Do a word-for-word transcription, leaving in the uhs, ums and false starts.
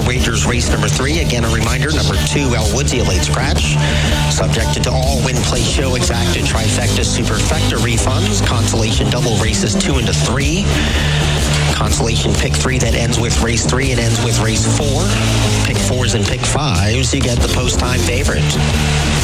wagers race number three. Again, a reminder, number two, El Woodsy, a late scratch. Subjected to all win, play, show, exacta, trifecta, superfecta refunds. Consolation double races two into three. Consolation pick three that ends with race three and ends with race four. Pick fours and pick fives, you get the post time favorite.